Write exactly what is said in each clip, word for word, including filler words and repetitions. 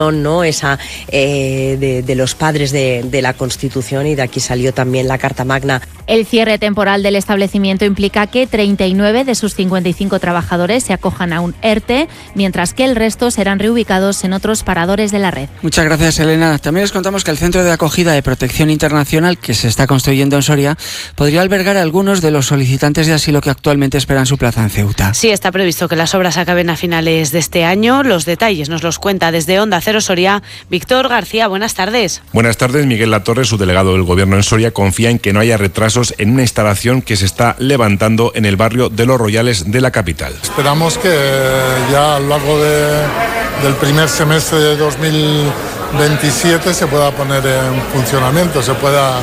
¿no? Esa eh, de, de los padres de, de la Constitución, y de aquí salió también la Carta Magna. El cierre temporal del establecimiento implica que treinta y nueve de sus cincuenta y cinco trabajadores se acojan a un ERTE, mientras que el resto serán reubicados en otros paradores de la red. Muchas gracias, Elena. También les contamos que el Centro de Acogida de Protección Internacional que se está construyendo en Soria podría albergar a algunos de los solicitantes de asilo que actualmente esperan su plaza en Ceuta. Sí, está previsto que las obras acaben a finales de este año. Los detalles nos los cuenta desde Onda Cero Soria Víctor García. Buenas tardes. Buenas tardes. Miguel Latorre, su delegado del Gobierno en Soria, confía en que no haya retrasos en una instalación que se está levantando en el barrio de Los Royales de la capital. Esperamos que ya a lo largo de, del primer semestre de dos mil veintisiete se pueda poner en funcionamiento, se pueda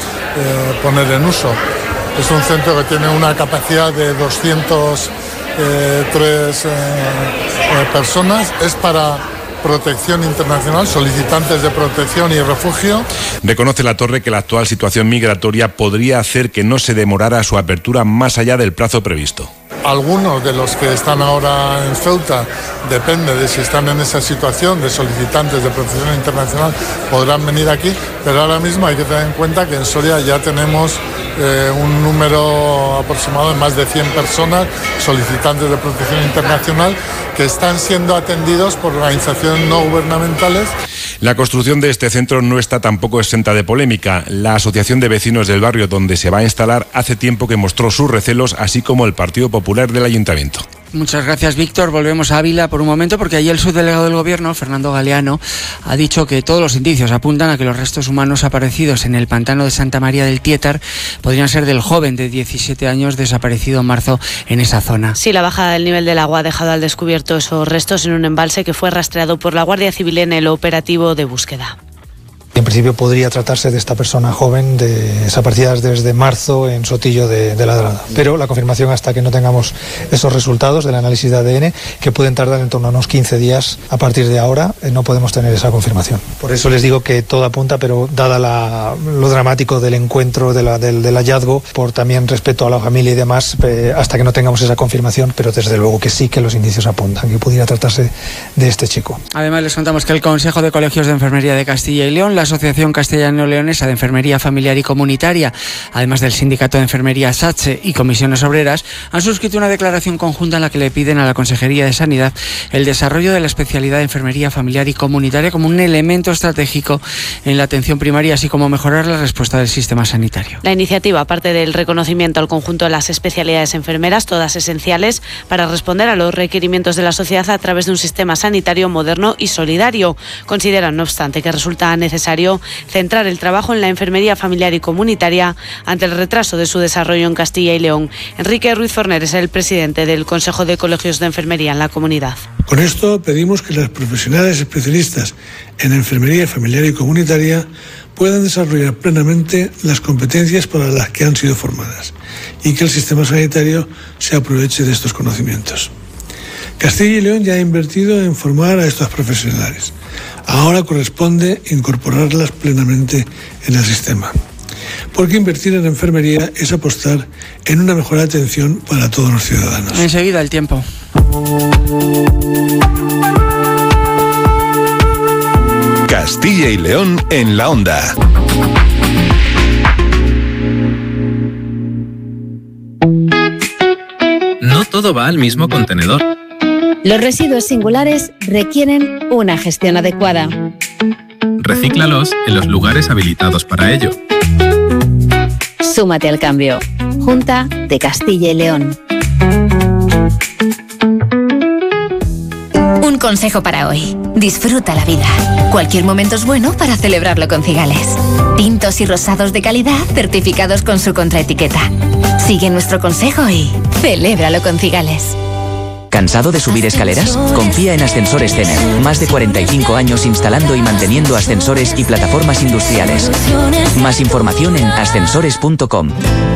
eh, poner en uso. Es un centro que tiene una capacidad de doscientas tres eh, eh, personas. Es para protección internacional, solicitantes de protección y refugio. Reconoce Latorre que la actual situación migratoria podría hacer que no se demorara su apertura más allá del plazo previsto. Algunos de los que están ahora en Ceuta, depende de si están en esa situación de solicitantes de protección internacional, podrán venir aquí, pero ahora mismo hay que tener en cuenta que en Soria ya tenemos eh, un número aproximado de más de cien personas, solicitantes de protección internacional, que están siendo atendidos por organizaciones no gubernamentales. La construcción de este centro no está tampoco exenta de polémica. La Asociación de Vecinos del barrio donde se va a instalar hace tiempo que mostró sus recelos, así como el Partido Popular del Ayuntamiento. Muchas gracias, Víctor. Volvemos a Ávila por un momento, porque allí el subdelegado del Gobierno, Fernando Galeano, ha dicho que todos los indicios apuntan a que los restos humanos aparecidos en el pantano de Santa María del Tietar podrían ser del joven de diecisiete años desaparecido en marzo en esa zona. Sí, la bajada del nivel del agua ha dejado al descubierto esos restos en un embalse que fue rastreado por la Guardia Civil en el operativo de búsqueda. En principio podría tratarse de esta persona joven de desaparecida desde marzo en Sotillo de, de Ladrada. Pero la confirmación, hasta que no tengamos esos resultados del análisis de A D N, que pueden tardar en torno a unos quince días a partir de ahora, eh, no podemos tener esa confirmación. Por eso les digo que todo apunta, pero dada la, lo dramático del encuentro, de la, del, del hallazgo, por también respeto a la familia y demás, eh, hasta que no tengamos esa confirmación, pero desde luego que sí que los indicios apuntan, que pudiera tratarse de este chico. Además les contamos que el Consejo de Colegios de Enfermería de Castilla y León, la Asociación Castellano-Leonesa de Enfermería Familiar y Comunitaria, además del Sindicato de Enfermería SATSE y Comisiones Obreras, han suscrito una declaración conjunta en la que le piden a la Consejería de Sanidad el desarrollo de la especialidad de Enfermería Familiar y Comunitaria como un elemento estratégico en la atención primaria, así como mejorar la respuesta del sistema sanitario. La iniciativa parte del reconocimiento al conjunto de las especialidades enfermeras, todas esenciales para responder a los requerimientos de la sociedad a través de un sistema sanitario moderno y solidario. Consideran, no obstante, que resulta necesario centrar el trabajo en la enfermería familiar y comunitaria ante el retraso de su desarrollo en Castilla y León. Enrique Ruiz Forner es el presidente del Consejo de Colegios de Enfermería en la comunidad. Con esto pedimos que las profesionales especialistas en enfermería familiar y comunitaria puedan desarrollar plenamente las competencias para las que han sido formadas y que el sistema sanitario se aproveche de estos conocimientos. Castilla y León ya ha invertido en formar a estos profesionales. Ahora corresponde incorporarlas plenamente en el sistema. Porque invertir en enfermería es apostar en una mejor atención para todos los ciudadanos. Enseguida el tiempo. Castilla y León en la onda. No todo va al mismo contenedor. Los residuos singulares requieren una gestión adecuada. Recíclalos en los lugares habilitados para ello. Súmate al cambio. Junta de Castilla y León. Un consejo para hoy. Disfruta la vida. Cualquier momento es bueno para celebrarlo con Cigales. Tintos y rosados de calidad certificados con su contraetiqueta. Sigue nuestro consejo y celébralo con Cigales. ¿Cansado de subir escaleras? Confía en Ascensores Cener. Más de cuarenta y cinco años instalando y manteniendo ascensores y plataformas industriales. Más información en ascensores punto com.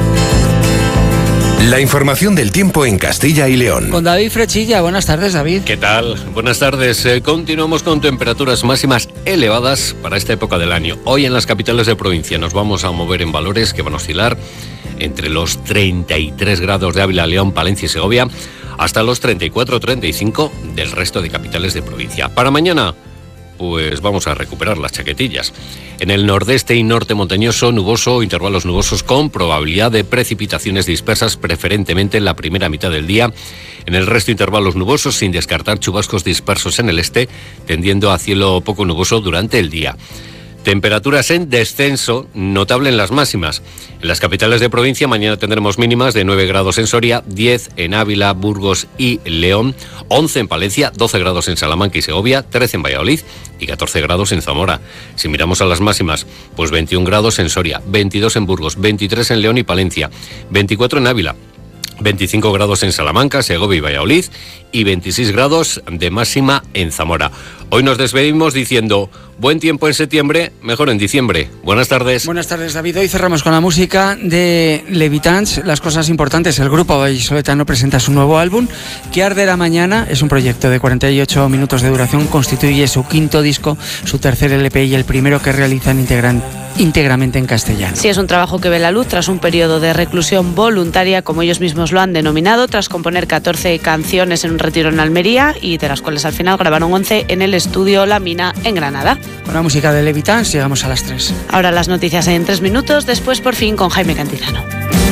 La información del tiempo en Castilla y León. Con David Frechilla. Buenas tardes, David. ¿Qué tal? Buenas tardes. Eh, continuamos con temperaturas máximas elevadas para esta época del año. Hoy en las capitales de provincia nos vamos a mover en valores que van a oscilar entre los treinta y tres grados de Ávila, León, Palencia y Segovia, hasta los treinta y cuatro a treinta y cinco del resto de capitales de provincia. Para mañana, pues vamos a recuperar las chaquetillas. En el nordeste y norte montañoso, nuboso, intervalos nubosos con probabilidad de precipitaciones dispersas, preferentemente en la primera mitad del día. En el resto, intervalos nubosos, sin descartar chubascos dispersos en el este, tendiendo a cielo poco nuboso durante el día. Temperaturas en descenso, notable en las máximas. En las capitales de provincia mañana tendremos mínimas de nueve grados en Soria, diez en Ávila, Burgos y León, once en Palencia, doce grados en Salamanca y Segovia, trece en Valladolid y catorce grados en Zamora. Si miramos a las máximas, pues veintiún grados en Soria, veintidós en Burgos, veintitrés en León y Palencia, veinticuatro en Ávila, veinticinco grados en Salamanca, Segovia y Valladolid y veintiséis grados de máxima en Zamora. Hoy nos despedimos diciendo buen tiempo en septiembre, mejor en diciembre. Buenas tardes. Buenas tardes, David. Hoy cerramos con la música de Levitans. Las cosas importantes, el grupo vallisoletano presenta su nuevo álbum, Que arderá mañana. Es un proyecto de cuarenta y ocho minutos de duración, constituye su quinto disco, su tercer L P y el primero que realizan integran, íntegramente en castellano. Sí, es un trabajo que ve la luz tras un periodo de reclusión voluntaria, como ellos mismos lo han denominado, tras componer catorce canciones en un retiro en Almería y de las cuales al final grabaron once en el estudio La Mina en Granada. Con la música de Levitans llegamos a las tres. Ahora las noticias en tres minutos, después por fin con Jaime Cantizano.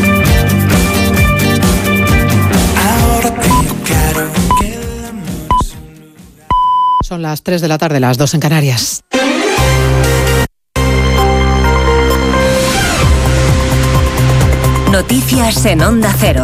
Son las tres de la tarde, las dos en Canarias. Noticias en Onda Cero.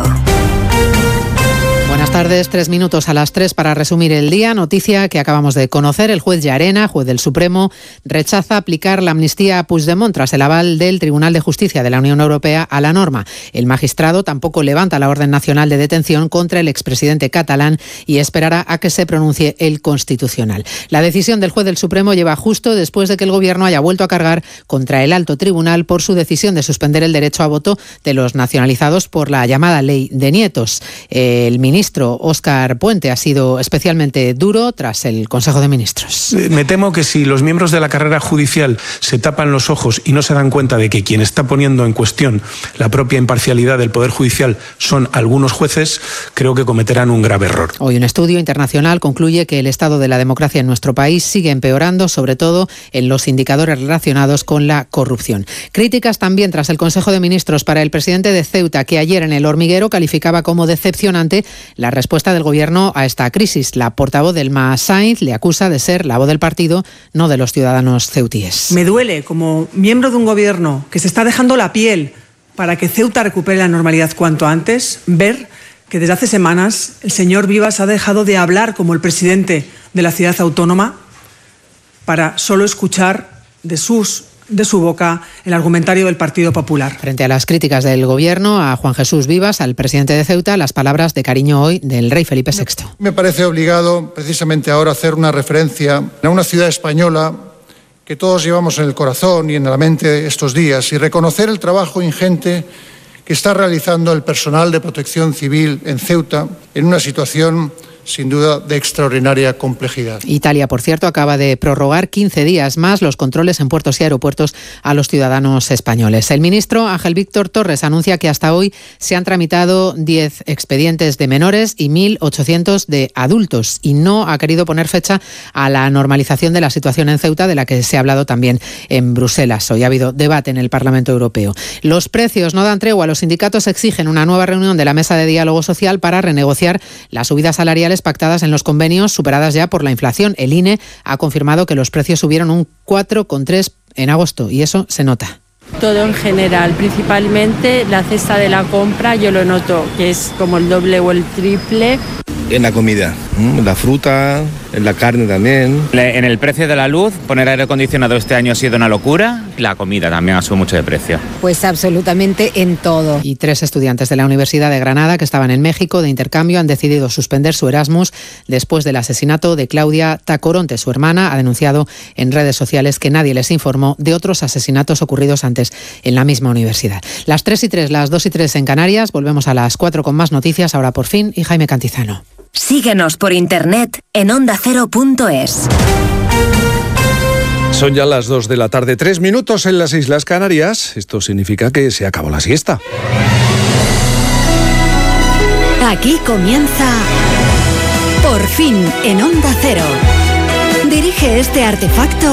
Buenas tardes, tres minutos a las tres para resumir el día. Noticia que acabamos de conocer. El juez Llarena, juez del Supremo, rechaza aplicar la amnistía a Puigdemont tras el aval del Tribunal de Justicia de la Unión Europea a la norma. El magistrado tampoco levanta la orden nacional de detención contra el expresidente catalán y esperará a que se pronuncie el Constitucional. La decisión del juez del Supremo lleva justo después de que el Gobierno haya vuelto a cargar contra el alto tribunal por su decisión de suspender el derecho a voto de los nacionalizados por la llamada ley de nietos. El ministro Óscar Puente ha sido especialmente duro tras el Consejo de Ministros. Me temo que si los miembros de la carrera judicial se tapan los ojos y no se dan cuenta de que quien está poniendo en cuestión la propia imparcialidad del Poder Judicial son algunos jueces, creo que cometerán un grave error. Hoy un estudio internacional concluye que el estado de la democracia en nuestro país sigue empeorando, sobre todo en los indicadores relacionados con la corrupción. Críticas también tras el Consejo de Ministros para el presidente de Ceuta, que ayer en El Hormiguero calificaba como decepcionante la respuesta del Gobierno a esta crisis. La portavoz del M A Sainz le acusa de ser la voz del partido, no de los ciudadanos ceutíes. Me duele, como miembro de un Gobierno que se está dejando la piel para que Ceuta recupere la normalidad cuanto antes, ver que desde hace semanas el señor Vivas ha dejado de hablar como el presidente de la ciudad autónoma para solo escuchar de sus de su boca el argumentario del Partido Popular. Frente a las críticas del Gobierno a Juan Jesús Vivas, al presidente de Ceuta, las palabras de cariño hoy del rey Felipe sexto. Me parece obligado precisamente ahora hacer una referencia a una ciudad española que todos llevamos en el corazón y en la mente estos días y reconocer el trabajo ingente que está realizando el personal de protección civil en Ceuta en una situación sin duda de extraordinaria complejidad. Italia, por cierto, acaba de prorrogar quince días más los controles en puertos y aeropuertos a los ciudadanos españoles. El ministro Ángel Víctor Torres anuncia que hasta hoy se han tramitado diez expedientes de menores y mil ochocientos de adultos y no ha querido poner fecha a la normalización de la situación en Ceuta, de la que se ha hablado también en Bruselas. Hoy ha habido debate en el Parlamento Europeo. Los precios no dan tregua. Los sindicatos exigen una nueva reunión de la mesa de diálogo social para renegociar las subidas salariales pactadas en los convenios, superadas ya por la inflación. El I N E ha confirmado que los precios subieron un cuatro coma tres en agosto y eso se nota. Todo en general, principalmente la cesta de la compra, yo lo noto que es como el doble o el triple. En la comida, la fruta, en la carne también. En el precio de la luz, poner aire acondicionado este año ha sido una locura. La comida también ha subido mucho de precio. Pues absolutamente en todo. Y tres estudiantes de la Universidad de Granada que estaban en México de intercambio han decidido suspender su Erasmus después del asesinato de Claudia Tacoronte. Su hermana ha denunciado en redes sociales que nadie les informó de otros asesinatos ocurridos antes en la misma universidad. Las tres y tres, las dos y tres en Canarias. Volvemos a las cuatro con más noticias. Ahora por fin y Jaime Cantizano. Síguenos por internet en onda cero punto es. Son ya las dos de la tarde, tres minutos en las Islas Canarias. Esto significa que se acabó la siesta. Aquí comienza Por fin en Onda Cero. Dirige este artefacto